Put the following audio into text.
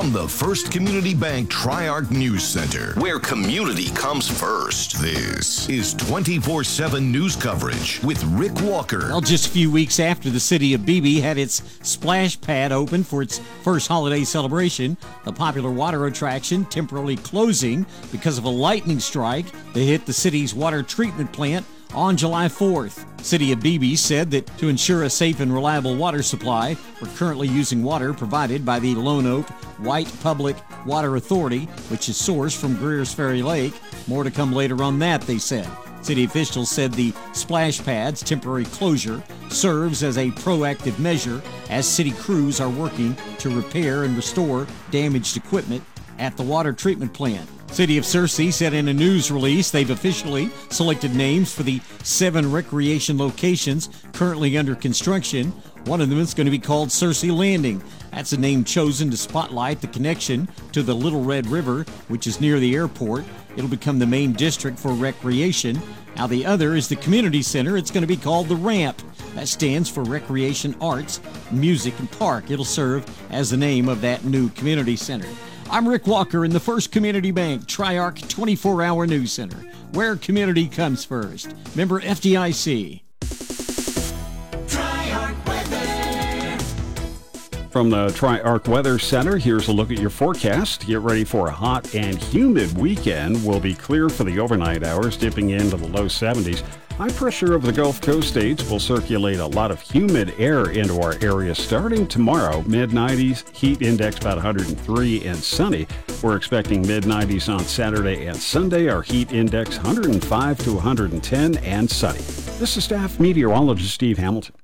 from the First Community Bank Tri-Arc News Center, where community comes first. This is 24/7 news coverage with Rick Walker. Well, just a few weeks after the city of Beebe had its splash pad open for its first holiday celebration, the popular water attraction temporarily closing because of a lightning strike that hit the city's water treatment plant on July 4th. City of Beebe said that to ensure a safe and reliable water supply, we're currently using water provided by the Lone Oak White Public Water Authority, which is sourced from Greers Ferry Lake. More to come later on that, they said. City officials said the splash pad's temporary closure serves as a proactive measure as city crews are working to repair and restore damaged equipment at the water treatment plant. City of Searcy said in a news release they've officially selected names for the 7 recreation locations currently under construction. One of them is going to be called Searcy Landing. That's a name chosen to spotlight the connection to the Little Red River, which is near the airport. It'll become the main district for recreation. Now the other is the community center. It's going to be called the Ramp. That stands for Recreation, Arts, Music, and Park. It'll serve as the name of that new community center. I'm Rick Walker in the First Community Bank Tri-Arc 24-hour News Center, where community comes first. Member FDIC. Tri-Arc Weather. From the Tri-Arc Weather Center, here's a look at your forecast. Get ready for a hot and humid weekend. Will be clear for the overnight hours, dipping into the low 70s. High pressure over the Gulf Coast states will circulate a lot of humid air into our area starting tomorrow. Mid-90s, heat index about 103 and sunny. We're expecting mid-90s on Saturday and Sunday. Our heat index 105 to 110 and sunny. This is staff meteorologist Steve Hamilton.